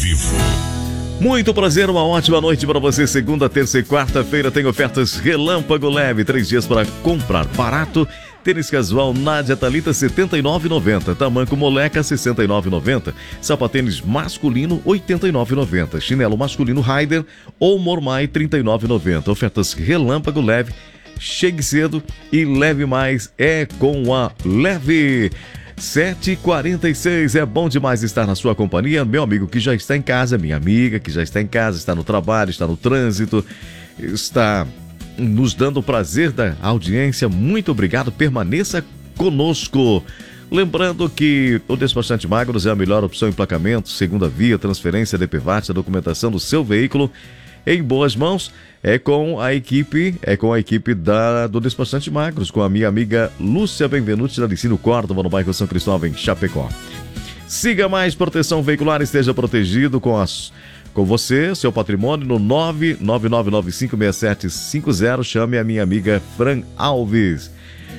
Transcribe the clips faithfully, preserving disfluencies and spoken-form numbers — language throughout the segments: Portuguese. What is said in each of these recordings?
vivo. Muito prazer, uma ótima noite para você. Segunda, terça e quarta-feira tem ofertas Relâmpago Leve. Três dias para comprar barato. Tênis casual Nádia Thalita setenta e nove reais e noventa centavos. Tamanco Moleca sessenta e nove reais e noventa centavos. Sapatênis masculino oitenta e nove reais e noventa centavos. Chinelo masculino Raider ou Mormai trinta e nove reais e noventa centavos. Ofertas Relâmpago Leve. Chegue cedo e leve mais é com a Leve. sete e quarenta e seis, é bom demais estar na sua companhia, meu amigo que já está em casa, minha amiga que já está em casa, está no trabalho, está no trânsito, está nos dando o prazer da audiência. Muito obrigado, permaneça conosco. Lembrando que o Despachante Magros é a melhor opção em emplacamento, segunda via, transferência, D P V A T, a documentação do seu veículo em boas mãos. É com a equipe, é com a equipe da, do Despachante Magros, com a minha amiga Lúcia Benvenuti, da Licínio Córdoba, no bairro São Cristóvão, em Chapecó. Siga mais proteção veicular, esteja protegido com, as, com você, seu patrimônio, no nove nove nove nove cinco seis sete cinco zero. Chame a minha amiga Fran Alves.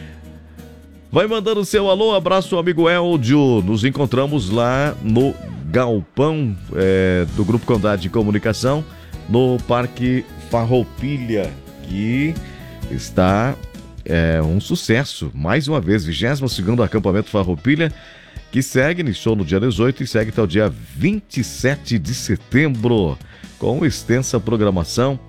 Vai mandando seu alô, abraço, amigo Eldio. Nos encontramos lá no galpão é, do Grupo Condade de Comunicação, no Parque Farroupilha, que está é, um sucesso, mais uma vez, vigésimo segundo acampamento Farroupilha, que segue, iniciou no dia dezoito e segue até o dia vinte e sete de setembro, com extensa programação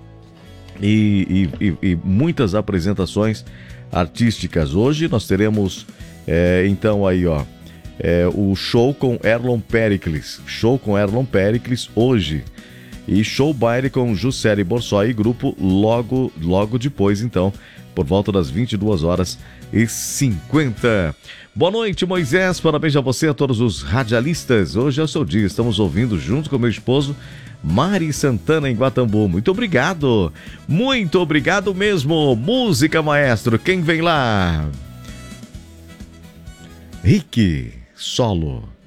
e, e, e, e muitas apresentações artísticas. Hoje nós teremos, é, então aí ó, é, o show com Erlon Pericles, show com Erlon Pericles hoje. E show baile com Juscelia Borsoi e grupo logo, logo depois, então, por volta das vinte e duas horas e cinquenta. Boa noite, Moisés. Parabéns a você, a todos os radialistas. Hoje é o seu dia. Estamos ouvindo junto com meu esposo, Mari Santana, em Guatambu. Muito obrigado. Muito obrigado mesmo. Música, maestro. Quem vem lá? Rick Solo.